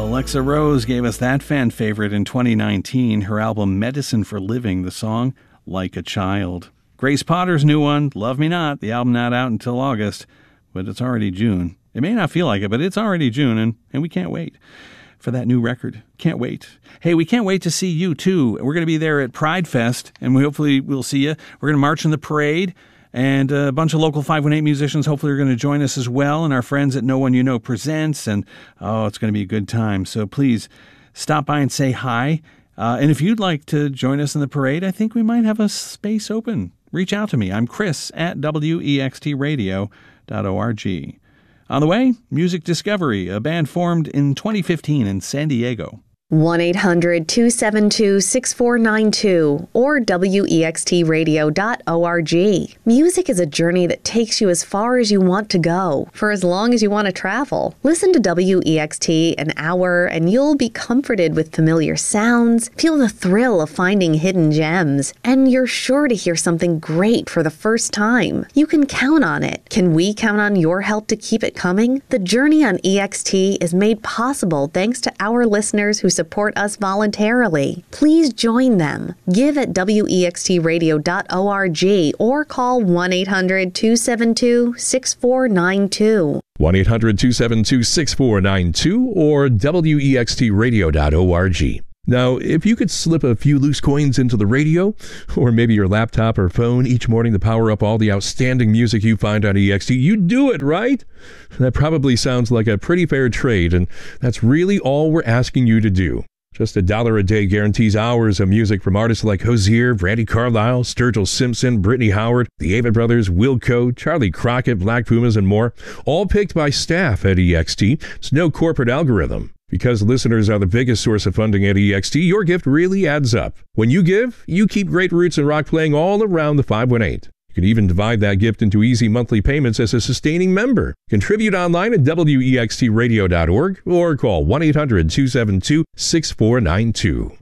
Alexa Rose gave us that fan favorite in 2019, her album Medicine for Living, the song Like a Child. Grace Potter's new one, Love Me Not, the album not out until August, but it's already June. It may not feel like it, but it's already June, and we can't wait for that new record. Can't wait. Hey, we can't wait to see you, too. We're going to be there at Pride Fest, and hopefully we'll see you. We're going to march in the parade, and a bunch of local 518 musicians hopefully are going to join us as well, and our friends at No One You Know Presents, and it's going to be a good time. So please stop by and say hi. And if you'd like to join us in the parade, I think we might have a space open. Reach out to me. I'm Chris at wextradio.org. On the way, Music Discovery, a band formed in 2015 in San Diego. 1-800-272-6492 or wextradio.org. Music is a journey that takes you as far as you want to go, for as long as you want to travel. Listen to WEXT an hour and you'll be comforted with familiar sounds, feel the thrill of finding hidden gems, and you're sure to hear something great for the first time. You can count on it. Can we count on your help to keep it coming? The journey on EXT is made possible thanks to our listeners who support us voluntarily. Please join them. Give at wextradio.org or call 1-800-272-6492. 1-800-272-6492 or wextradio.org. Now, if you could slip a few loose coins into the radio, or maybe your laptop or phone each morning to power up all the outstanding music you find on EXT, you'd do it, right? That probably sounds like a pretty fair trade, and that's really all we're asking you to do. Just $1 a day guarantees hours of music from artists like Hozier, Randy Carlisle, Sturgill Simpson, Brittany Howard, the Avett Brothers, Wilco, Charlie Crockett, Black Pumas, and more, all picked by staff at EXT. It's no corporate algorithm. Because listeners are the biggest source of funding at EXT, your gift really adds up. When you give, you keep great roots and rock playing all around the 518. You can even divide that gift into easy monthly payments as a sustaining member. Contribute online at wextradio.org or call 1-800-272-6492.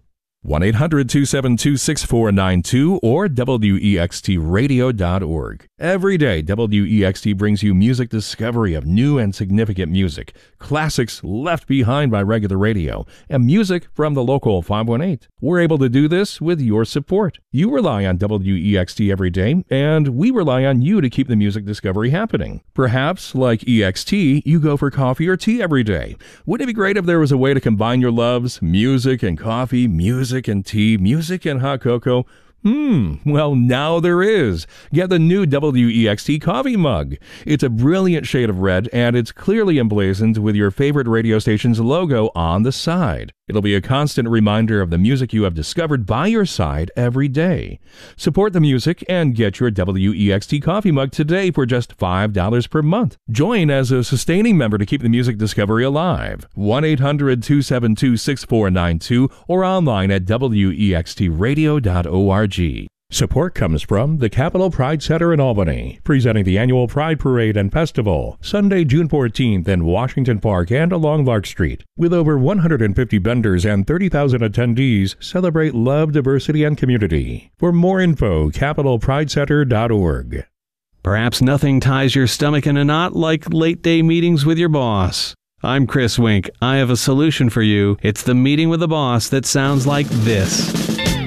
1-800-272-6492 or wextradio.org. Every day, WEXT brings you music discovery of new and significant music, classics left behind by regular radio, and music from the local 518. We're able to do this with your support. You rely on WEXT every day, and we rely on you to keep the music discovery happening. Perhaps, like EXT, you go for coffee or tea every day. Wouldn't it be great if there was a way to combine your loves, music and coffee, music and tea, music and hot cocoa? Well, now there is. Get the new WEXT coffee mug. It's a brilliant shade of red, and it's clearly emblazoned with your favorite radio station's logo on the side. It'll be a constant reminder of the music you have discovered by your side every day. Support the music and get your WEXT coffee mug today for just $5 per month. Join as a sustaining member to keep the music discovery alive. 1-800-272-6492 or online at wextradio.org. Support comes from the Capitol Pride Center in Albany, presenting the annual Pride Parade and Festival, Sunday, June 14th in Washington Park and along Lark Street. With over 150 vendors and 30,000 attendees, celebrate love, diversity, and community. For more info, capitolpridecenter.org. Perhaps nothing ties your stomach in a knot like late-day meetings with your boss. I'm Chris Wink. I have a solution for you. It's the meeting with the boss that sounds like this.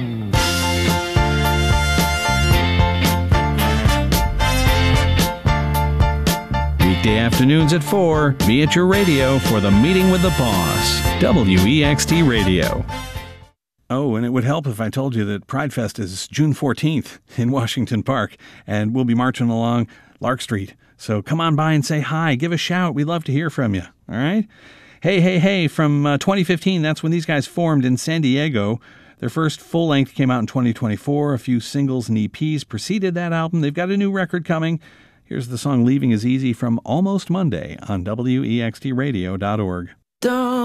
Weekday afternoons at 4, be at your radio for the Meeting with the Boss, WEXT Radio. Oh, and it would help if I told you that Pride Fest is June 14th in Washington Park, and we'll be marching along Lark Street. So come on by and say hi, give a shout. We'd love to hear from you, all right? Hey, from 2015, that's when these guys formed in San Diego. Their first full-length came out in 2024. A few singles and EPs preceded that album. They've got a new record coming. Here's the song Leaving Is Easy from Almost Monday on wextradio.org.